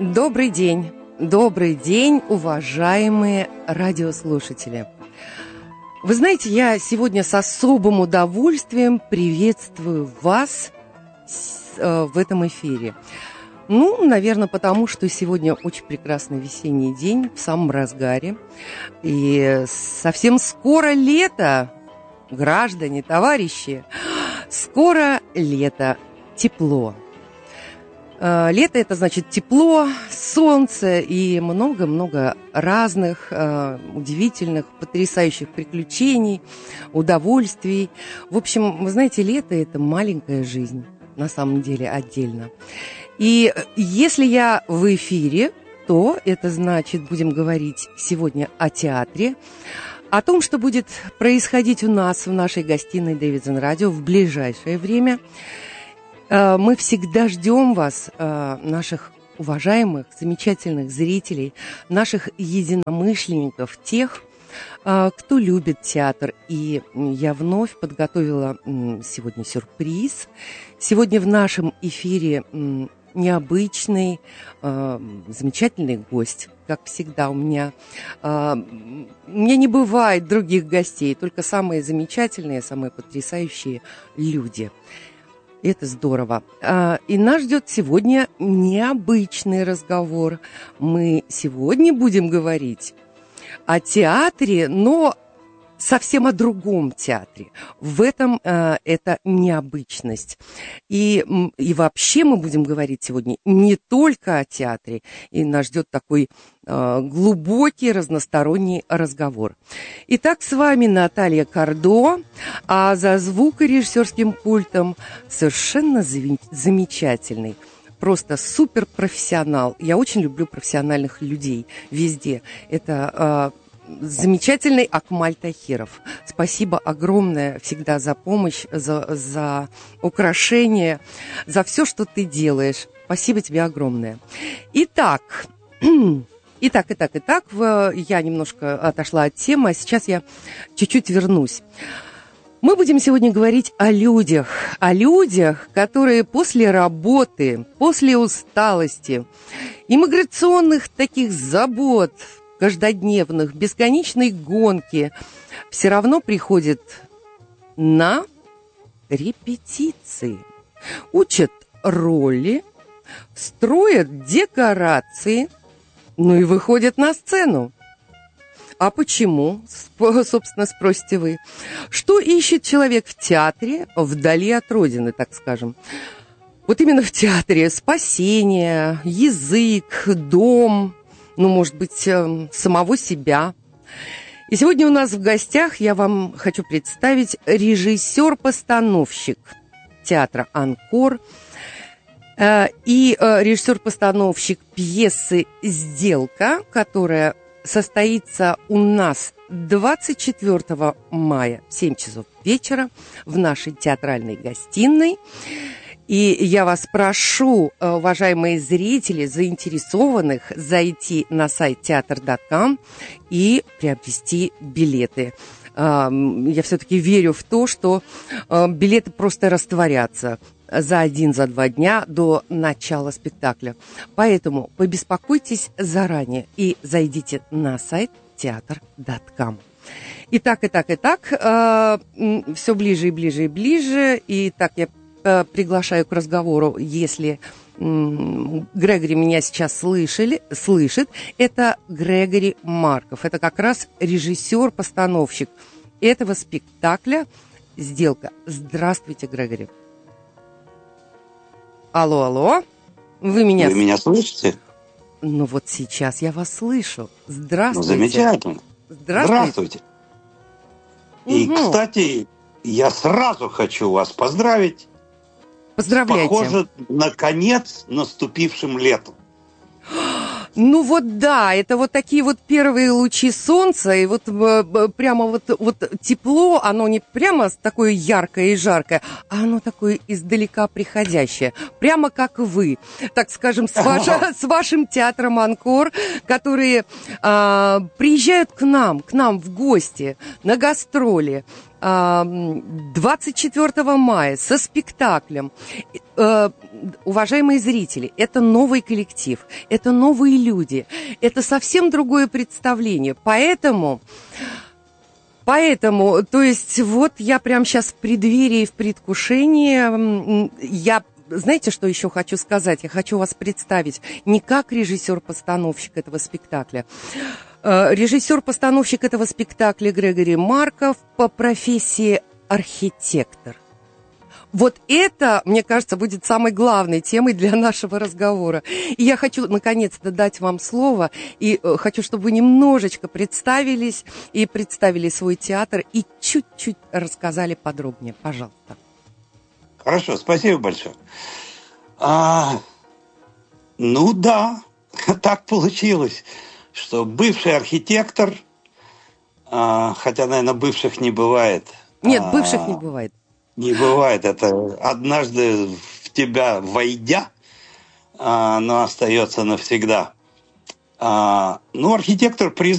Добрый день, уважаемые радиослушатели. Вы знаете, я сегодня с особым удовольствием приветствую вас в этом эфире. Наверное, потому что сегодня очень прекрасный весенний день, в самом разгаре. И совсем скоро лето, граждане, товарищи. Скоро лето, тепло. Лето – это значит тепло, солнце и много-много разных удивительных, потрясающих приключений, удовольствий. В общем, вы знаете, лето – это маленькая жизнь, на самом деле, отдельно. И если я в эфире, то это значит, будем говорить сегодня о театре, о том, что будет происходить у нас в нашей гостиной Davidson Radio в ближайшее время. Мы всегда ждем вас, наших уважаемых, замечательных зрителей, наших единомышленников, тех, кто любит театр. И я вновь подготовила сегодня сюрприз. Сегодня в нашем эфире необычный, замечательный гость. Как всегда, у меня не бывает других гостей, только самые замечательные, самые потрясающие люди. Это здорово. И нас ждет сегодня необычный разговор. Мы сегодня будем говорить о театре, но совсем о другом театре. В этом это необычность. И вообще мы будем говорить сегодня не только о театре. И нас ждет такой глубокий, разносторонний разговор. Итак, с вами Наталья Кардо, а за звукорежиссерским пультом совершенно замечательный, просто суперпрофессионал. Я очень люблю профессиональных людей везде. Это замечательный Акмаль Тахиров. Спасибо огромное всегда за помощь, за украшение, за все, что ты делаешь. Спасибо тебе огромное. Итак, я немножко отошла от темы, а сейчас я чуть-чуть вернусь. Мы будем сегодня говорить о людях, которые после работы, после усталости, иммиграционных таких забот, каждодневных, бесконечной гонки, все равно приходят на репетиции, учат роли, строят декорации, и выходят на сцену. А почему, собственно, спросите вы? Что ищет человек в театре, вдали от родины, так скажем? Вот именно в театре спасение, язык, дом, может быть, самого себя. И сегодня у нас в гостях я вам хочу представить режиссер-постановщик театра «Анкор» и режиссер-постановщик пьесы «Сделка», которая состоится у нас 24 мая в 7 часов вечера в нашей театральной гостиной. И я вас прошу, уважаемые зрители, заинтересованных, зайти на сайт театр.com и приобрести билеты. Я все-таки верю в то, что билеты просто растворятся за 1-2 дня до начала спектакля. Поэтому побеспокойтесь заранее и зайдите на сайт театр.com. Итак, все ближе и ближе и ближе. Итак, я приглашаю к разговору, если Грегори меня сейчас слышит, это Грегори Марков. Это как раз режиссер-постановщик этого спектакля «Сделка». Здравствуйте, Грегори. Алло. Вы меня слышите? Вот сейчас я вас слышу. Здравствуйте. Замечательно. Здравствуйте. И, кстати, я сразу хочу вас поздравить. Поздравляйте. Похоже, наконец наступившим летом. Да, это вот такие вот первые лучи солнца, и вот прямо вот тепло, оно не прямо такое яркое и жаркое, а оно такое издалека приходящее, прямо как вы, так скажем, с вашим театром «Анкор», которые приезжают к нам в гости, на гастроли. 24 мая со спектаклем. Уважаемые зрители, это новый коллектив, это новые люди, это совсем другое представление. Поэтому, то есть, вот я прямо сейчас в преддверии, в предвкушении, знаете, что еще хочу сказать? Я хочу вас представить не как режиссер-постановщик этого спектакля. Режиссер-постановщик этого спектакля Грегори Марков по профессии архитектор. Вот это, мне кажется, будет самой главной темой для нашего разговора. И я хочу, наконец-то, дать вам слово, и хочу, чтобы вы немножечко представились, и представили свой театр, и чуть-чуть рассказали подробнее. Пожалуйста. Хорошо, спасибо большое. Ну да, так получилось, что бывший архитектор, хотя, наверное, бывших не бывает. Нет, бывших не бывает. Не бывает. Это однажды в тебя войдя, оно остается навсегда. Ну, архитектор признан